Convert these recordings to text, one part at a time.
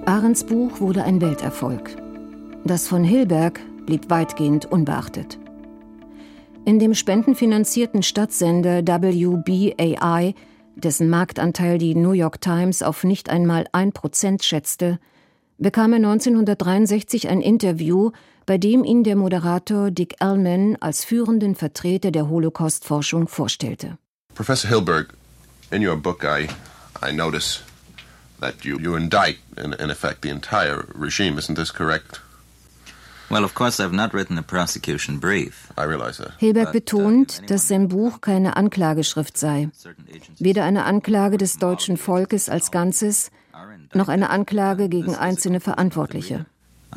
Arendts Buch wurde ein Welterfolg. Das von Hilberg blieb weitgehend unbeachtet. In dem spendenfinanzierten Stadtsender WBAI, dessen Marktanteil die New York Times auf nicht einmal 1% schätzte, bekam er 1963 ein Interview, bei dem ihn der Moderator Dick Ellman als führenden Vertreter der Holocaust-Forschung vorstellte. Professor Hilberg, in your book I notice that you indict in effect the entire regime. Isn't this correct? Well, of course I've not written a prosecution brief. I realize that. Hilberg betont, dass sein Buch keine Anklageschrift sei. Weder eine Anklage des deutschen Volkes als Ganzes, noch eine Anklage gegen einzelne Verantwortliche.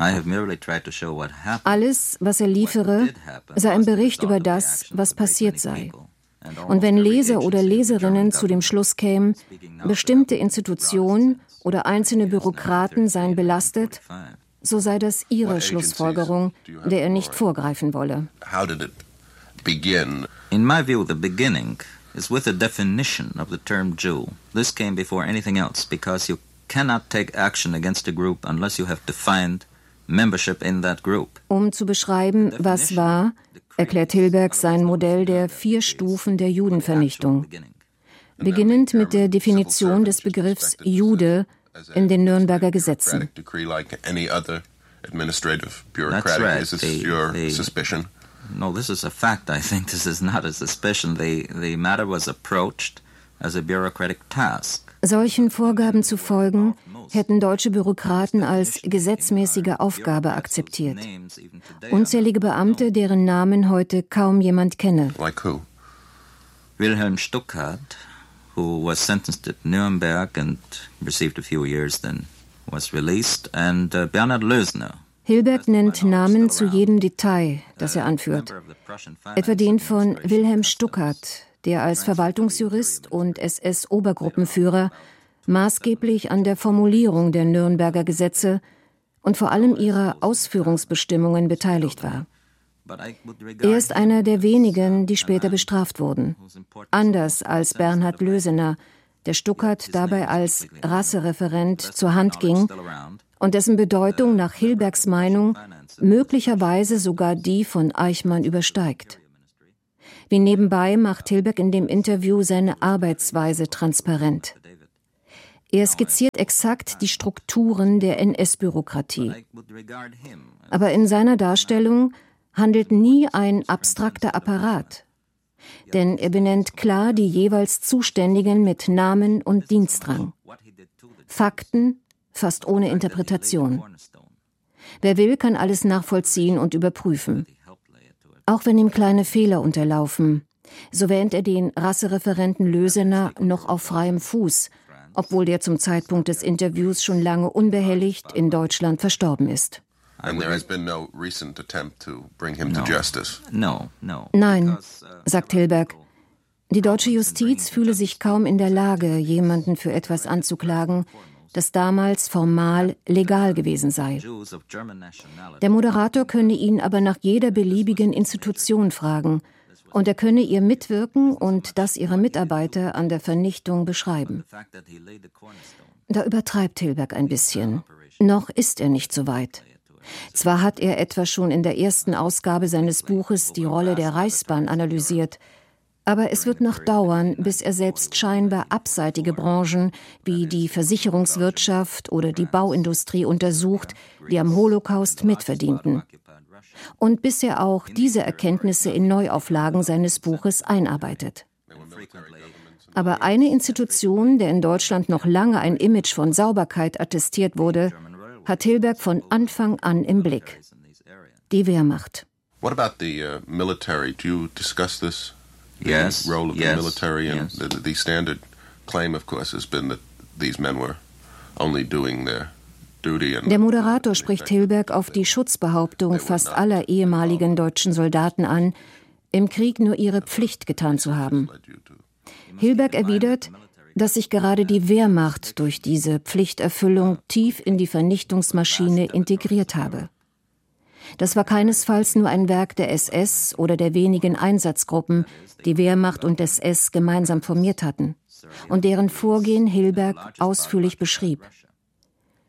Alles, was er liefere, sei ein Bericht über das, was passiert sei. Und wenn Leser oder Leserinnen zu dem Schluss kämen, bestimmte Institutionen oder einzelne Bürokraten seien belastet, so sei das ihre Schlussfolgerung, der er nicht vorgreifen wolle. In my view, the beginning is with the definition of the term Jew. This came before anything else, because you cannot take action against a group unless you have defined membership in that group. Um zu beschreiben, was war, erklärt Hilberg sein Modell der 4 Stufen der Judenvernichtung. Beginnend mit der Definition des Begriffs Jude in den Nürnberger Gesetzen. No, this is a fact. I think this is not a suspicion. The matter was approached as a bureaucratic task. Solchen Vorgaben zu folgen, hätten deutsche Bürokraten als gesetzmäßige Aufgabe akzeptiert. Unzählige Beamte, deren Namen heute kaum jemand kenne. Like who? Wilhelm Stuckart, who was sentenced at Nuremberg and received a few years, then was released, and Bernhard Lösner. Hilberg nennt Namen zu jedem Detail, das er anführt. Etwa den von Wilhelm Stuckart, der als Verwaltungsjurist und SS-Obergruppenführer maßgeblich an der Formulierung der Nürnberger Gesetze und vor allem ihrer Ausführungsbestimmungen beteiligt war. Er ist einer der wenigen, die später bestraft wurden. Anders als Bernhard Lösener, der Stuckart dabei als Rassereferent zur Hand ging und dessen Bedeutung nach Hilbergs Meinung möglicherweise sogar die von Eichmann übersteigt. Wie nebenbei macht Hilberg in dem Interview seine Arbeitsweise transparent. Er skizziert exakt die Strukturen der NS-Bürokratie. Aber in seiner Darstellung handelt nie ein abstrakter Apparat. Denn er benennt klar die jeweils Zuständigen mit Namen und Dienstrang. Fakten, fast ohne Interpretation. Wer will, kann alles nachvollziehen und überprüfen. Auch wenn ihm kleine Fehler unterlaufen, so wähnt er den Rassereferenten Lösener noch auf freiem Fuß, obwohl der zum Zeitpunkt des Interviews schon lange unbehelligt in Deutschland verstorben ist. Nein, sagt Hilberg. Die deutsche Justiz fühle sich kaum in der Lage, jemanden für etwas anzuklagen, das damals formal legal gewesen sei. Der Moderator könne ihn aber nach jeder beliebigen Institution fragen und er könne ihr mitwirken und das ihrer Mitarbeiter an der Vernichtung beschreiben. Da übertreibt Hilberg ein bisschen. Noch ist er nicht so weit. Zwar hat er etwa schon in der ersten Ausgabe seines Buches die Rolle der Reichsbahn analysiert, aber es wird noch dauern, bis er selbst scheinbar abseitige Branchen wie die Versicherungswirtschaft oder die Bauindustrie untersucht, die am Holocaust mitverdienten. Und bis er auch diese Erkenntnisse in Neuauflagen seines Buches einarbeitet. Aber eine Institution, der in Deutschland noch lange ein Image von Sauberkeit attestiert wurde, hat Hilberg von Anfang an im Blick. Die Wehrmacht. What about the military? Do you discuss this? Yes. The role of the military and yes. the standard claim, of course, has been that these men were only doing their duty. Der Moderator spricht Hilberg auf die Schutzbehauptung fast aller ehemaligen deutschen Soldaten an, im Krieg nur ihre Pflicht getan zu haben. Hilberg erwidert, dass sich gerade die Wehrmacht durch diese Pflichterfüllung tief in die Vernichtungsmaschine integriert habe. Das war keinesfalls nur ein Werk der SS oder der wenigen Einsatzgruppen, die Wehrmacht und SS gemeinsam formiert hatten und deren Vorgehen Hilberg ausführlich beschrieb.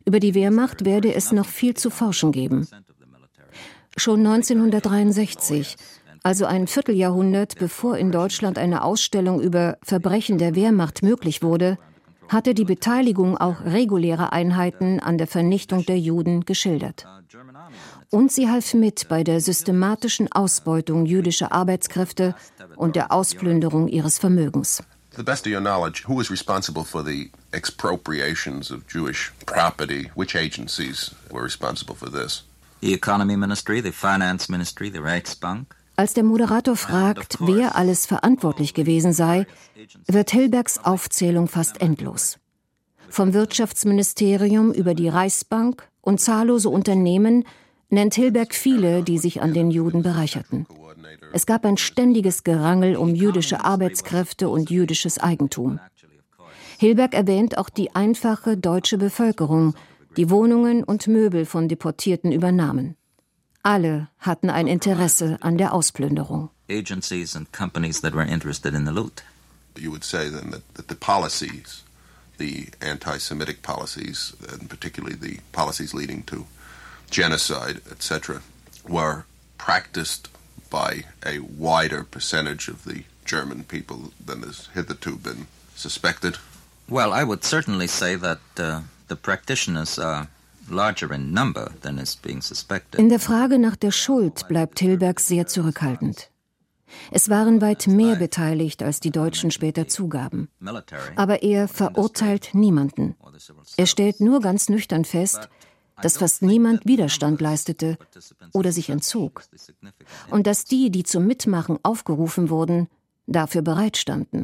Über die Wehrmacht werde es noch viel zu forschen geben. Schon 1963, also ein Vierteljahrhundert bevor in Deutschland eine Ausstellung über Verbrechen der Wehrmacht möglich wurde, hatte die Beteiligung auch regulärer Einheiten an der Vernichtung der Juden geschildert. Und sie half mit bei der systematischen Ausbeutung jüdischer Arbeitskräfte und der Ausplünderung ihres Vermögens. To the best of your knowledge, who was responsible for the expropriations of Jewish property? Which agencies were responsible for this? The Economy Ministry, the Finance Ministry, the Reichsbank. Als der Moderator fragt, wer alles verantwortlich gewesen sei, wird Hilbergs Aufzählung fast endlos. Vom Wirtschaftsministerium über die Reichsbank und zahllose Unternehmen nennt Hilberg viele, die sich an den Juden bereicherten. Es gab ein ständiges Gerangel um jüdische Arbeitskräfte und jüdisches Eigentum. Hilberg erwähnt auch die einfache deutsche Bevölkerung, die Wohnungen und Möbel von Deportierten übernahmen. Alle hatten ein Interesse an der Ausplünderung. Agencies and companies that were interested in the loot. You would say then that the policies, the anti-Semitic policies, and particularly the policies leading to genocide, etc., were practiced by a wider percentage of the German people than has hitherto been suspected? Well, I would certainly say that the practitioners are larger in number than is being suspected. In der Frage nach der Schuld bleibt Hilberg sehr zurückhaltend. Es waren weit mehr beteiligt, als die Deutschen später zugaben. Aber er verurteilt niemanden. Er stellt nur ganz nüchtern fest, dass fast niemand Widerstand leistete oder sich entzog. Und dass die, die zum Mitmachen aufgerufen wurden, dafür bereitstanden.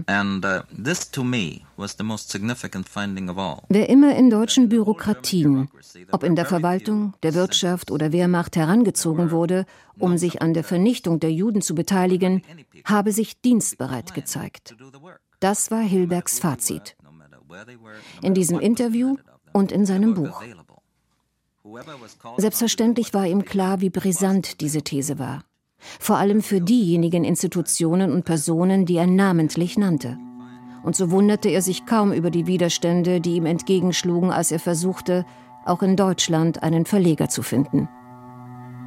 Wer immer in deutschen Bürokratien, ob in der Verwaltung, der Wirtschaft oder Wehrmacht herangezogen wurde, um sich an der Vernichtung der Juden zu beteiligen, habe sich dienstbereit gezeigt. Das war Hilbergs Fazit. In diesem Interview und in seinem Buch. Selbstverständlich war ihm klar, wie brisant diese These war. Vor allem für diejenigen Institutionen und Personen, die er namentlich nannte. Und so wunderte er sich kaum über die Widerstände, die ihm entgegenschlugen, als er versuchte, auch in Deutschland einen Verleger zu finden.